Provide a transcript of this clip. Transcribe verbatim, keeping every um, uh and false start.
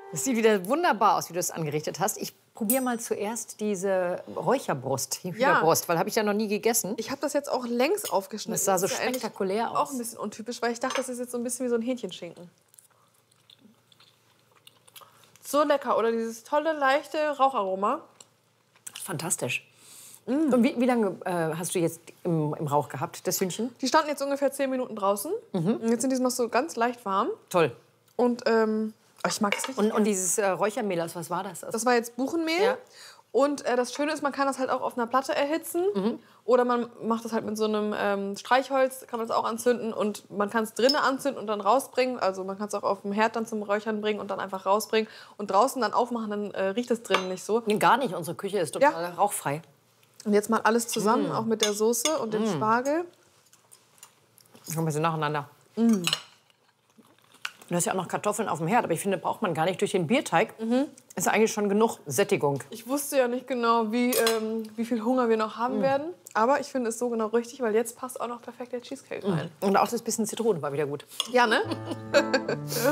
Das sieht wieder wunderbar aus, wie du es angerichtet hast. Ich probiere mal zuerst diese Räucherbrust, die Hühnerbrust, weil habe ich ja noch nie gegessen. Ich habe das jetzt auch längs aufgeschnitten. Das sah so ist ja eigentlich spektakulär aus. Auch ein bisschen untypisch, weil ich dachte, das ist jetzt so ein bisschen wie so ein Hähnchenschinken. So lecker, oder dieses tolle, leichte Raucharoma. Fantastisch. Mm. Und wie, wie lange äh, hast du jetzt im, im Rauch gehabt, das Hühnchen? Die standen jetzt ungefähr zehn Minuten draußen. Mhm. Und jetzt sind die noch so ganz leicht warm. Toll. Und ähm, ich mag es richtig. Und, und dieses äh, Räuchermehl, was war das? Das war jetzt Buchenmehl. Ja. Und äh, das Schöne ist, man kann das halt auch auf einer Platte erhitzen. Mhm. Oder man macht das halt mit so einem ähm, Streichholz, kann man das auch anzünden. Und man kann es drinnen anzünden und dann rausbringen. Also man kann es auch auf dem Herd dann zum Räuchern bringen und dann einfach rausbringen. Und draußen dann aufmachen, dann äh, riecht es drinnen nicht so. Nee, gar nicht, unsere Küche ist total ja. rauchfrei. Und jetzt mal alles zusammen, mm. auch mit der Soße und dem mm. Spargel. Ein bisschen nacheinander. Mm. Du hast ja auch noch Kartoffeln auf dem Herd, aber ich finde, braucht man gar nicht durch den Bierteig. Mhm. Ist eigentlich schon genug Sättigung. Ich wusste ja nicht genau, wie, ähm, wie viel Hunger wir noch haben mm. werden. Aber ich finde es so genau richtig, weil jetzt passt auch noch perfekt der Cheesecake rein. Und auch das bisschen Zitrone war wieder gut. Ja, ne?